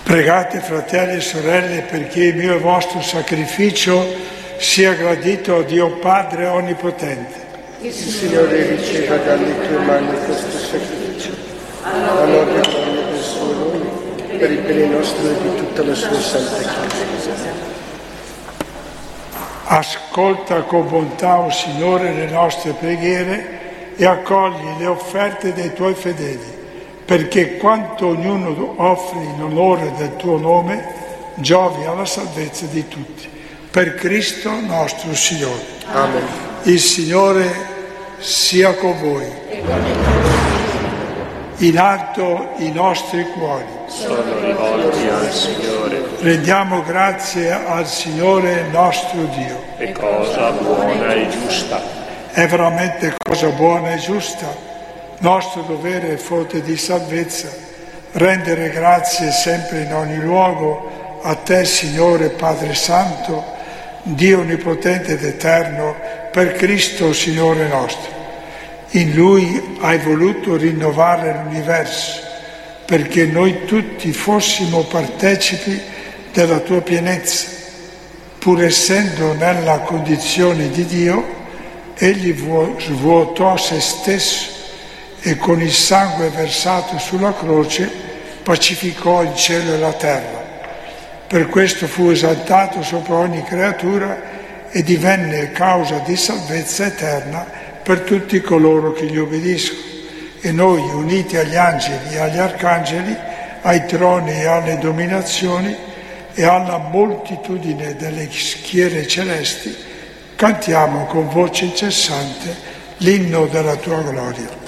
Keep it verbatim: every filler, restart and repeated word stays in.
Pregate, fratelli e sorelle, perché il mio e vostro sacrificio sia gradito a Dio Padre Onnipotente. Il Signore riceva dalle tue mani questo sacrificio, a lode e gloria del suo nome, per il bene nostro e di tutta la sua santa Chiesa. Ascolta con bontà, o Signore, le nostre preghiere e accogli le offerte dei tuoi fedeli, perché quanto ognuno offre in onore del tuo nome giovi alla salvezza di tutti. Per Cristo nostro Signore. Amen. Il Signore sia con voi. In alto i nostri cuori. Sono rivolti al Signore. Rendiamo grazie al Signore nostro Dio. È cosa buona e giusta. È veramente cosa buona e giusta, nostro dovere e fonte di salvezza, rendere grazie sempre in ogni luogo a te, Signore Padre Santo, Dio onnipotente ed eterno, per Cristo Signore nostro. In Lui hai voluto rinnovare l'universo, perché noi tutti fossimo partecipi della tua pienezza. Pur essendo nella condizione di Dio, Egli svuotò se stesso e con il sangue versato sulla croce pacificò il cielo e la terra. Per questo fu esaltato sopra ogni creatura e divenne causa di salvezza eterna per tutti coloro che gli obbediscono. E noi, uniti agli angeli e agli arcangeli, ai troni e alle dominazioni e alla moltitudine delle schiere celesti, cantiamo con voce incessante l'inno della tua gloria.